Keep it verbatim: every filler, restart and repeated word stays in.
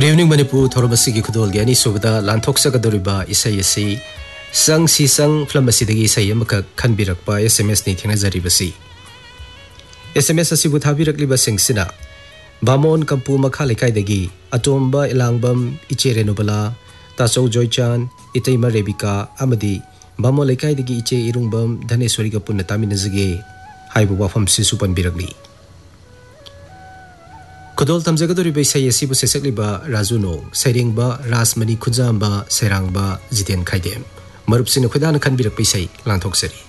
Good evening, Manipur. Thorabasigi Kudol Gani Subda, Lantoxa Gadoriba, Isayasi, Sang Si Sang, Flamasidi Sayamaka, Kanbirakba, S M S Nitina Zaribasi. S M S Asibutabirakliba Sing Sina, Bamon Kampu Makalikai Degi, Atomba Elangbam, Iche Renobala, Taso Joychan, Itema Rebika, Amadi, Bamo Lekai Degi Iche Irumbam, Danesuriga Punataminazage, Haibu from Sisupan Biragli. Kodol tamjagadori be sayasi bu sesekliba rajuno sairengba rasmani khujamba serangba jiten khaidem marup sine khudana khanbirak pe sai langthok sari